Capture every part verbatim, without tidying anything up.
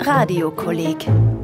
Radiokolleg.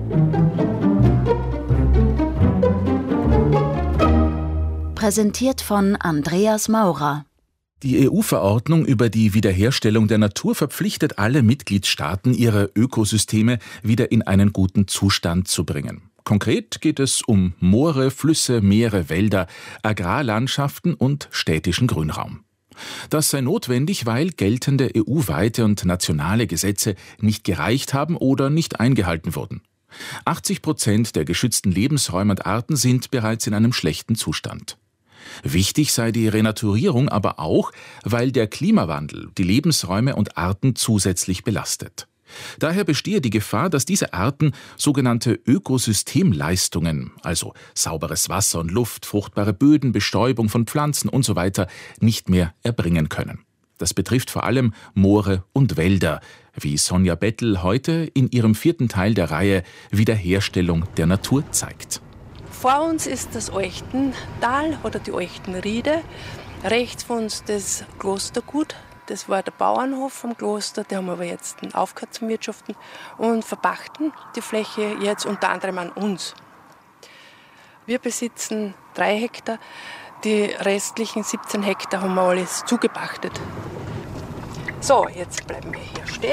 Präsentiert von Andreas Maurer. Die E U-Verordnung über die Wiederherstellung der Natur verpflichtet alle Mitgliedstaaten, ihre Ökosysteme wieder in einen guten Zustand zu bringen. Konkret geht es um Moore, Flüsse, Meere, Wälder, Agrarlandschaften und städtischen Grünraum. Das sei notwendig, weil geltende E U-weite und nationale Gesetze nicht gereicht haben oder nicht eingehalten wurden. achtzig Prozent der geschützten Lebensräume und Arten sind bereits in einem schlechten Zustand. Wichtig sei die Renaturierung aber auch, weil der Klimawandel die Lebensräume und Arten zusätzlich belastet. Daher bestehe die Gefahr, dass diese Arten sogenannte Ökosystemleistungen, also sauberes Wasser und Luft, fruchtbare Böden, Bestäubung von Pflanzen usw. nicht mehr erbringen können. Das betrifft vor allem Moore und Wälder, wie Sonja Bettel heute in ihrem vierten Teil der Reihe Wiederherstellung der Natur zeigt. Vor uns ist das Euchtental oder die Euchtenriede, rechts von uns das Klostergut. Das war der Bauernhof vom Kloster, die haben aber jetzt aufgehört zum Wirtschaften und verpachten die Fläche jetzt unter anderem an uns. Wir besitzen drei Hektar, die restlichen siebzehn Hektar haben wir alles zugepachtet. So, jetzt bleiben wir hier stehen.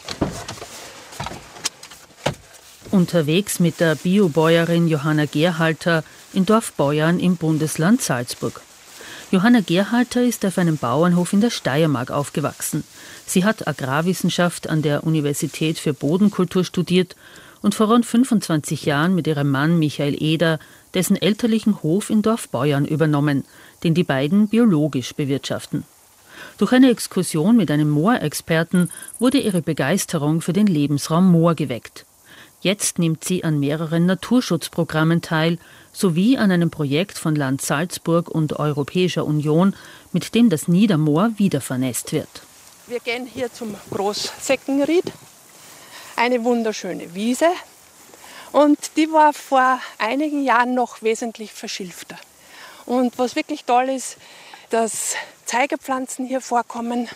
Unterwegs mit der Biobäuerin Johanna Gerhalter in Dorfbeuern im Bundesland Salzburg. Johanna Gerhalter ist auf einem Bauernhof in der Steiermark aufgewachsen. Sie hat Agrarwissenschaft an der Universität für Bodenkultur studiert und vor rund fünfundzwanzig Jahren mit ihrem Mann Michael Eder dessen elterlichen Hof in Dorfbeuern übernommen, den die beiden biologisch bewirtschaften. Durch eine Exkursion mit einem Moorexperten wurde ihre Begeisterung für den Lebensraum Moor geweckt. Jetzt nimmt sie an mehreren Naturschutzprogrammen teil, sowie an einem Projekt von Land Salzburg und Europäischer Union, mit dem das Niedermoor wiedervernässt wird. Wir gehen hier zum Großseckenried, eine wunderschöne Wiese. Und die war vor einigen Jahren noch wesentlich verschilfter. Und was wirklich toll ist, dass Zeigerpflanzen hier vorkommen,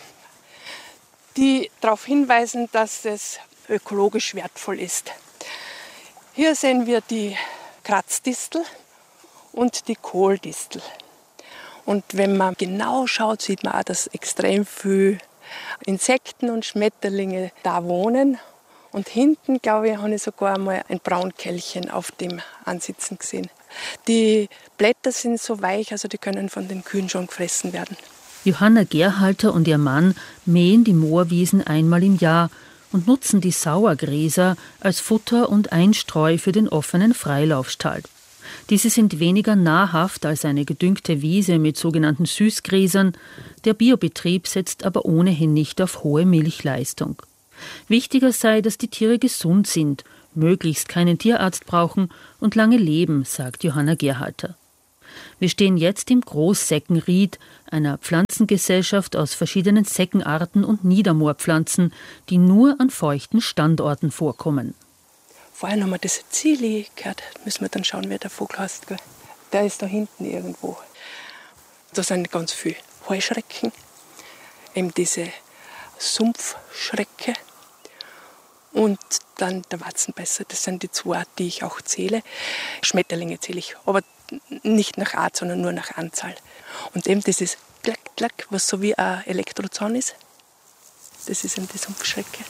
die darauf hinweisen, dass es ökologisch wertvoll ist. Hier sehen wir die Kratzdistel und die Kohldistel. Und wenn man genau schaut, sieht man auch, dass extrem viele Insekten und Schmetterlinge da wohnen. Und hinten, glaube ich, habe ich sogar einmal ein Braunkehlchen auf dem ansitzen gesehen. Die Blätter sind so weich, also die können von den Kühen schon gefressen werden. Johanna Gerhalter und ihr Mann mähen die Moorwiesen einmal im Jahr und nutzen die Sauergräser als Futter und Einstreu für den offenen Freilaufstall. Diese sind weniger nahrhaft als eine gedüngte Wiese mit sogenannten Süßgräsern. Der Biobetrieb setzt aber ohnehin nicht auf hohe Milchleistung. Wichtiger sei, dass die Tiere gesund sind, möglichst keinen Tierarzt brauchen und lange leben, sagt Johanna Gerhalter. Wir stehen jetzt im Großseckenried, einer Pflanzengesellschaft aus verschiedenen Seckenarten und Niedermoorpflanzen, die nur an feuchten Standorten vorkommen. Vorher haben wir das Zili gehört. Müssen wir dann schauen, wer der Vogel heißt. Der ist da hinten irgendwo. Da sind ganz viele Heuschrecken, eben diese Sumpfschrecke und dann der Watzenbeißer. Das sind die zwei, die ich auch zähle. Schmetterlinge zähle ich, aber nicht nach Art, sondern nur nach Anzahl. Und eben dieses Klack, Klack, was so wie ein Elektrozahn ist, das ist eben die Sumpfschrecke.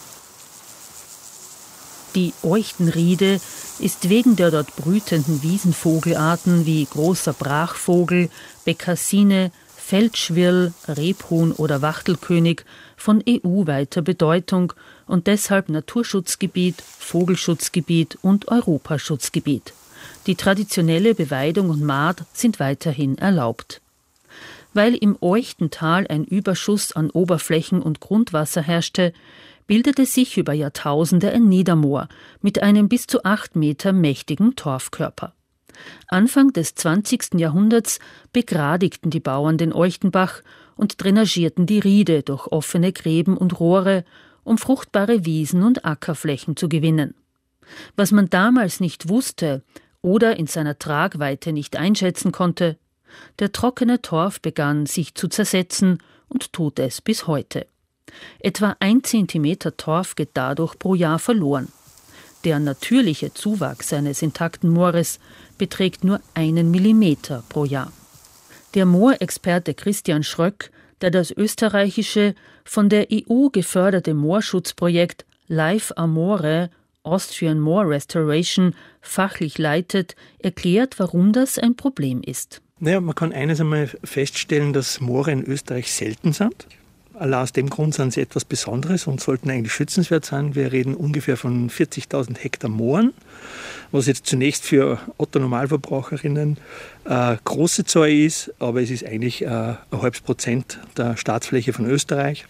Die Euchtenriede ist wegen der dort brütenden Wiesenvogelarten wie großer Brachvogel, Bekassine, Feldschwirl, Rebhuhn oder Wachtelkönig von E U-weiter Bedeutung und deshalb Naturschutzgebiet, Vogelschutzgebiet und Europaschutzgebiet. Die traditionelle Beweidung und Mahd sind weiterhin erlaubt. Weil im Euchtental ein Überschuss an Oberflächen- und Grundwasser herrschte, bildete sich über Jahrtausende ein Niedermoor mit einem bis zu acht Meter mächtigen Torfkörper. Anfang des zwanzigsten Jahrhunderts begradigten die Bauern den Euchtenbach und drainagierten die Riede durch offene Gräben und Rohre, um fruchtbare Wiesen und Ackerflächen zu gewinnen. Was man damals nicht wusste oder in seiner Tragweite nicht einschätzen konnte, der trockene Torf begann sich zu zersetzen und tut es bis heute. Etwa ein Zentimeter Torf geht dadurch pro Jahr verloren. Der natürliche Zuwachs eines intakten Moores beträgt nur einen Millimeter pro Jahr. Der Moorexperte Christian Schröck, der das österreichische, von der E U geförderte Moorschutzprojekt Life Amore Austrian Moor Restoration fachlich leitet, erklärt, warum das ein Problem ist. Naja, man kann eines einmal feststellen, dass Moore in Österreich selten sind. Allein aus dem Grund sind sie etwas Besonderes und sollten eigentlich schützenswert sein. Wir reden ungefähr von vierzigtausend Hektar Mooren, was jetzt zunächst für Otto-Normalverbraucherinnen eine große Zahl ist, aber es ist eigentlich ein halbes Prozent der Staatsfläche von Österreich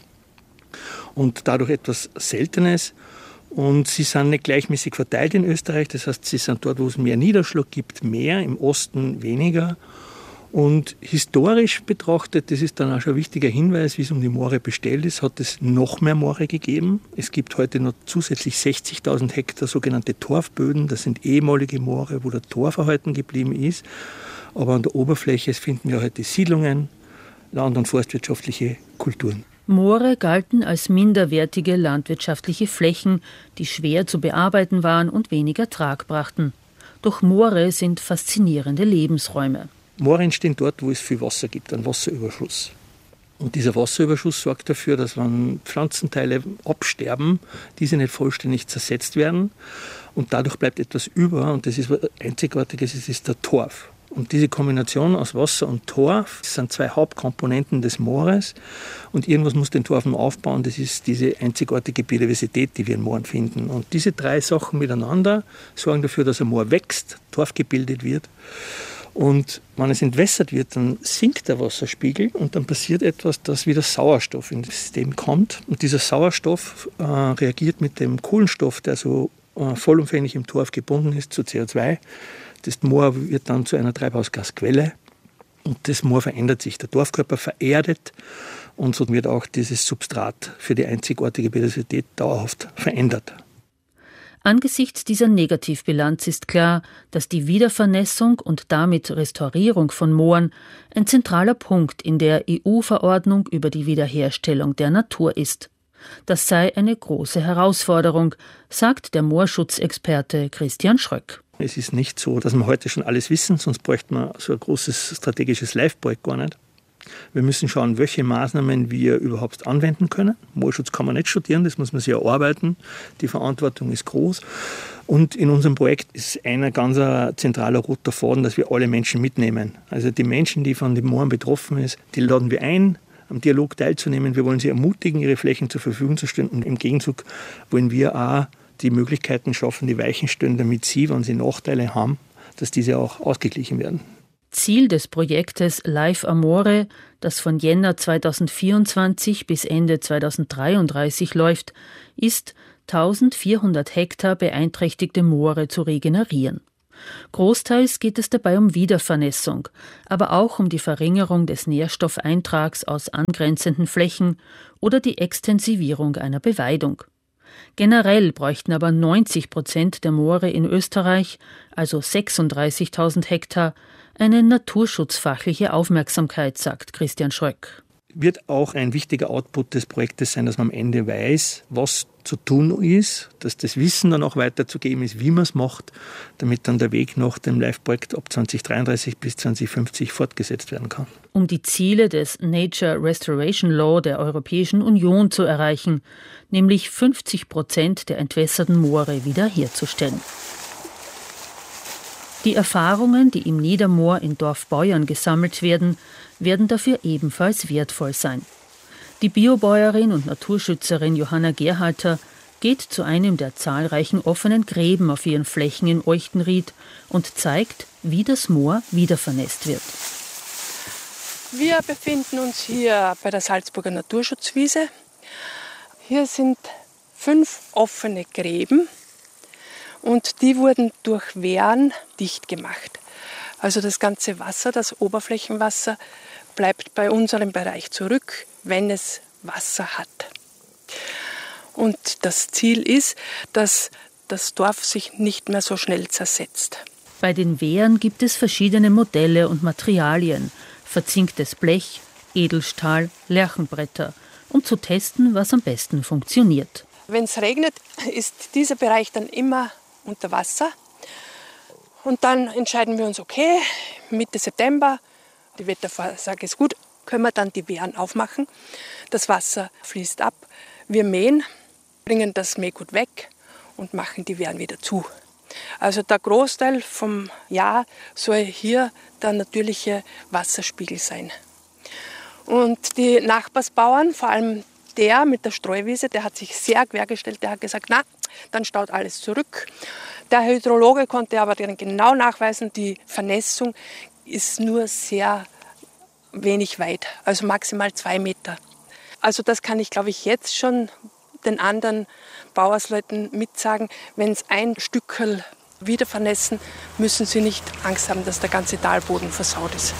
und dadurch etwas Seltenes. Und sie sind nicht gleichmäßig verteilt in Österreich, das heißt, sie sind dort, wo es mehr Niederschlag gibt, mehr, im Osten weniger. Und historisch betrachtet, das ist dann auch schon ein wichtiger Hinweis, wie es um die Moore bestellt ist, hat es noch mehr Moore gegeben. Es gibt heute noch zusätzlich sechzigtausend Hektar sogenannte Torfböden. Das sind ehemalige Moore, wo der Torf erhalten geblieben ist. Aber an der Oberfläche finden wir heute Siedlungen, land- und forstwirtschaftliche Kulturen. Moore galten als minderwertige landwirtschaftliche Flächen, die schwer zu bearbeiten waren und weniger Ertrag brachten. Doch Moore sind faszinierende Lebensräume. Moore entstehen dort, wo es viel Wasser gibt, einen Wasserüberschuss. Und dieser Wasserüberschuss sorgt dafür, dass wenn Pflanzenteile absterben, diese nicht vollständig zersetzt werden. Und dadurch bleibt etwas über. Und das ist was Einzigartiges, das ist der Torf. Und diese Kombination aus Wasser und Torf sind zwei Hauptkomponenten des Moores. Und irgendwas muss den Torf noch aufbauen. Das ist diese einzigartige Biodiversität, die wir in Mooren finden. Und diese drei Sachen miteinander sorgen dafür, dass ein Moor wächst, Torf gebildet wird. Und wenn es entwässert wird, dann sinkt der Wasserspiegel und dann passiert etwas, dass wieder Sauerstoff ins System kommt. Und dieser Sauerstoff äh, reagiert mit dem Kohlenstoff, der so äh, vollumfänglich im Torf gebunden ist, zu C O zwei. Das Moor wird dann zu einer Treibhausgasquelle und das Moor verändert sich. Der Torfkörper vererdet und so wird auch dieses Substrat für die einzigartige Biodiversität dauerhaft verändert. Angesichts dieser Negativbilanz ist klar, dass die Wiedervernässung und damit Restaurierung von Mooren ein zentraler Punkt in der E U-Verordnung über die Wiederherstellung der Natur ist. Das sei eine große Herausforderung, sagt der Moorschutzexperte Christian Schröck. Es ist nicht so, dass wir heute schon alles wissen, sonst bräuchte man so ein großes strategisches Live-Projekt gar nicht. Wir müssen schauen, welche Maßnahmen wir überhaupt anwenden können. Moorschutz kann man nicht studieren, das muss man sich erarbeiten. Die Verantwortung ist groß. Und in unserem Projekt ist einer ganz ein zentraler roter Faden, dass wir alle Menschen mitnehmen. Also die Menschen, die von den Mooren betroffen sind, die laden wir ein, am Dialog teilzunehmen. Wir wollen sie ermutigen, ihre Flächen zur Verfügung zu stellen. Und im Gegenzug wollen wir auch die Möglichkeiten schaffen, die Weichen stellen, damit sie, wenn sie Nachteile haben, dass diese auch ausgeglichen werden. Ziel des Projektes Life Amore, das von Jänner zweitausendvierundzwanzig bis Ende zweitausenddreiunddreißig läuft, ist, eintausendvierhundert Hektar beeinträchtigte Moore zu regenerieren. Großteils geht es dabei um Wiedervernässung, aber auch um die Verringerung des Nährstoffeintrags aus angrenzenden Flächen oder die Extensivierung einer Beweidung. Generell bräuchten aber neunzig Prozent der Moore in Österreich, also sechsunddreißigtausend Hektar, eine naturschutzfachliche Aufmerksamkeit, sagt Christian Schröck. Wird auch ein wichtiger Output des Projektes sein, dass man am Ende weiß, was zu tun ist, dass das Wissen dann auch weiterzugeben ist, wie man es macht, damit dann der Weg nach dem Live-Projekt ab zweitausenddreiunddreißig bis zweitausendfünfzig fortgesetzt werden kann. Um die Ziele des Nature Restoration Law der Europäischen Union zu erreichen, nämlich fünfzig Prozent der entwässerten Moore wiederherzustellen. Die Erfahrungen, die im Niedermoor in Dorfbeuern gesammelt werden, werden dafür ebenfalls wertvoll sein. Die Biobäuerin und Naturschützerin Johanna Gerhalter geht zu einem der zahlreichen offenen Gräben auf ihren Flächen in Euchtenried und zeigt, wie das Moor wiedervernässt wird. Wir befinden uns hier bei der Salzburger Naturschutzwiese. Hier sind fünf offene Gräben. Und die wurden durch Wehren dicht gemacht. Also das ganze Wasser, das Oberflächenwasser, bleibt bei unserem Bereich zurück, wenn es Wasser hat. Und das Ziel ist, dass das Dorf sich nicht mehr so schnell zersetzt. Bei den Wehren gibt es verschiedene Modelle und Materialien, verzinktes Blech, Edelstahl, Lärchenbretter, um zu testen, was am besten funktioniert. Wenn es regnet, ist dieser Bereich dann immer unter Wasser. Und dann entscheiden wir uns, okay, Mitte September, die Wettervorhersage ist gut, können wir dann die Wehren aufmachen. Das Wasser fließt ab, wir mähen, bringen das Mähgut weg und machen die Wehren wieder zu. Also der Großteil vom Jahr soll hier der natürliche Wasserspiegel sein. Und die Nachbarsbauern, vor allem der mit der Streuwiese, der hat sich sehr quergestellt, der hat gesagt, na, dann staut alles zurück. Der Hydrologe konnte aber genau nachweisen, die Vernässung ist nur sehr wenig weit, also maximal zwei Meter. Also das kann ich, glaube ich, jetzt schon den anderen Bauersleuten mitsagen. Wenn es ein Stückerl wieder vernässen, müssen sie nicht Angst haben, dass der ganze Talboden versaut ist.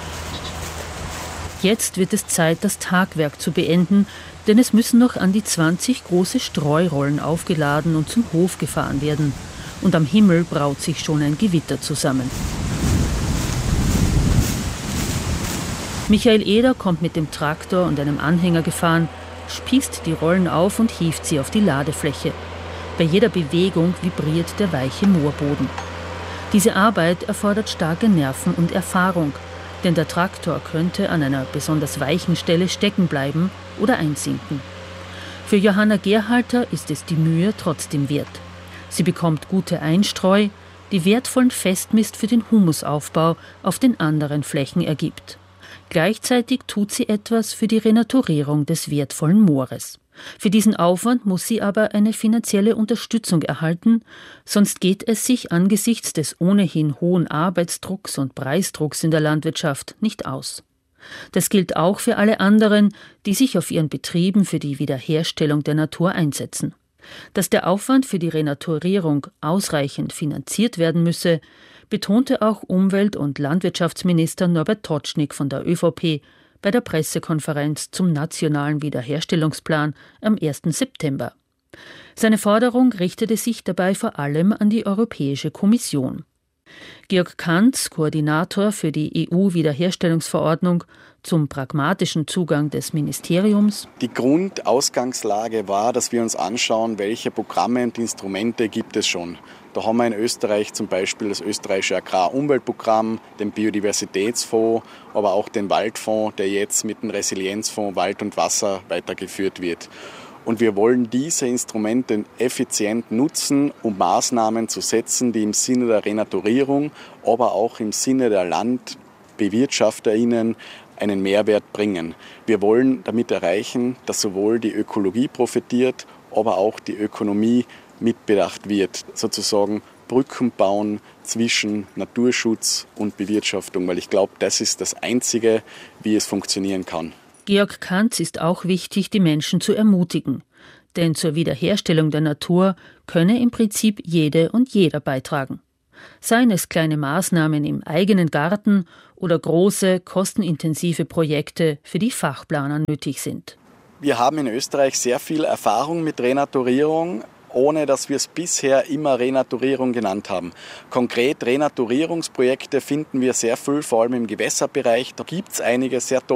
Jetzt wird es Zeit, das Tagwerk zu beenden, denn es müssen noch an die zwanzig große Streurollen aufgeladen und zum Hof gefahren werden. Und am Himmel braut sich schon ein Gewitter zusammen. Michael Eder kommt mit dem Traktor und einem Anhänger gefahren, spießt die Rollen auf und hieft sie auf die Ladefläche. Bei jeder Bewegung vibriert der weiche Moorboden. Diese Arbeit erfordert starke Nerven und Erfahrung, denn der Traktor könnte an einer besonders weichen Stelle stecken bleiben oder einsinken. Für Johanna Gerhalter ist es die Mühe trotzdem wert. Sie bekommt gute Einstreu, die wertvollen Festmist für den Humusaufbau auf den anderen Flächen ergibt. Gleichzeitig tut sie etwas für die Renaturierung des wertvollen Moores. Für diesen Aufwand muss sie aber eine finanzielle Unterstützung erhalten, sonst geht es sich angesichts des ohnehin hohen Arbeitsdrucks und Preisdrucks in der Landwirtschaft nicht aus. Das gilt auch für alle anderen, die sich auf ihren Betrieben für die Wiederherstellung der Natur einsetzen. Dass der Aufwand für die Renaturierung ausreichend finanziert werden müsse, betonte auch Umwelt- und Landwirtschaftsminister Norbert Totschnig von der ÖVP bei der Pressekonferenz zum Nationalen Wiederherstellungsplan am ersten September. Seine Forderung richtete sich dabei vor allem an die Europäische Kommission. Georg Kantz, Koordinator für die E U-Wiederherstellungsverordnung zum pragmatischen Zugang des Ministeriums. Die Grundausgangslage war, dass wir uns anschauen, welche Programme und Instrumente gibt es schon. Da haben wir in Österreich zum Beispiel das österreichische Agrarumweltprogramm, den Biodiversitätsfonds, aber auch den Waldfonds, der jetzt mit dem Resilienzfonds Wald und Wasser weitergeführt wird. Und wir wollen diese Instrumente effizient nutzen, um Maßnahmen zu setzen, die im Sinne der Renaturierung, aber auch im Sinne der LandbewirtschafterInnen einen Mehrwert bringen. Wir wollen damit erreichen, dass sowohl die Ökologie profitiert, aber auch die Ökonomie mitbedacht wird. Sozusagen Brücken bauen zwischen Naturschutz und Bewirtschaftung, weil ich glaube, das ist das Einzige, wie es funktionieren kann. Georg Kantz ist auch wichtig, die Menschen zu ermutigen. Denn zur Wiederherstellung der Natur könne im Prinzip jede und jeder beitragen. Seien es kleine Maßnahmen im eigenen Garten oder große, kostenintensive Projekte, für die Fachplaner nötig sind. Wir haben in Österreich sehr viel Erfahrung mit Renaturierung, ohne dass wir es bisher immer Renaturierung genannt haben. Konkret Renaturierungsprojekte finden wir sehr viel, vor allem im Gewässerbereich. Da gibt es einige sehr tolle